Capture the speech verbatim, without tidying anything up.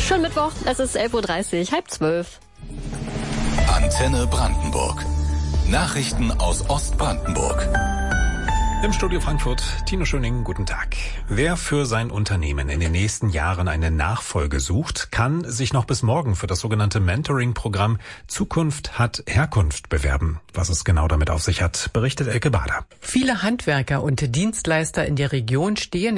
Schönen Mittwoch, es ist elf Uhr dreißig, halb zwölf. Antenne Brandenburg. Nachrichten aus Ostbrandenburg. Im Studio Frankfurt, Tino Schöning, guten Tag. Wer für sein Unternehmen in den nächsten Jahren eine Nachfolge sucht, kann sich noch bis morgen für das sogenannte Mentoring-Programm Zukunft hat Herkunft bewerben. Was es genau damit auf sich hat, berichtet Elke Bader. Viele Handwerker und Dienstleister in der Region stehen